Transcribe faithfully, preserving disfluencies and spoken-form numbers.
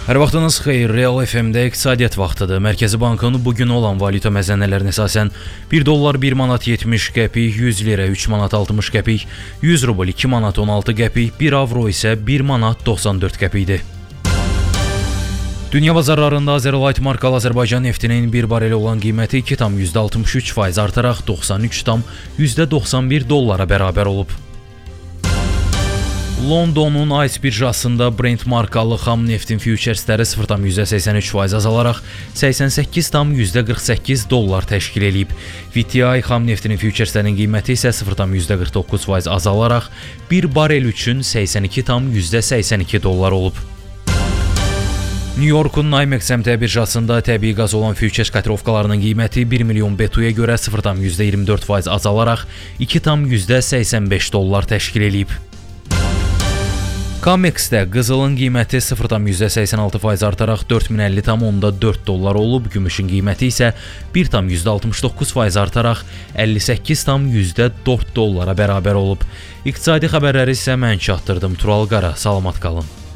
Hər vaxtınız xeyir, Real F M-də iqtisadiyyat vaxtıdır. Mərkəzi Bankın bugün olan valyuta məzənnələrinə əsasən bir dollar bir manat yetmiş qəpik, yüz lirə üç manat altmış qəpik, yüz rubl iki manat on altı qəpik, bir avro isə bir manat doxsan dörd qəpikdir. Dünya bazarlarında Azerlight markalı Azərbaycan neftinin bir bareli olan qiyməti iki tam altmış üç faiz artaraq doxsan üç tam doxsan bir dollara bərabər olub. Londonun ICE birjasında Brent markalı xam neftin füçersləri sıfır tam səksən üç faiz azalaraq səksən səkkiz tam qırx səkkiz dollar təşkil edib. V T I xam neftinin füçerslərinin qiyməti isə sıfır tam qırx doqquz faiz azalaraq bir barel üçün səksən iki tam səksən iki dollar olub. New Yorkun NYMEX əmtəə birjasında təbii qaz olan füçers kotirovkalarının qiyməti bir milyon B T U-ya görə sıfır tam iyirmi dörd faiz azalaraq iki tam səksən beş dollar təşkil edib. Comex-də qızılın qiyməti sıfır tam səksən altı faiz artaraq dörd min əlli tam dörd dollar olub, gümüşün qiyməti isə bir tam altmış doqquz faiz artaraq əlli səkkiz tam dörd dollara bərabər olub. İqtisadi xəbərləri isə mən çatdırdım. Tural Qara, salamat qalın.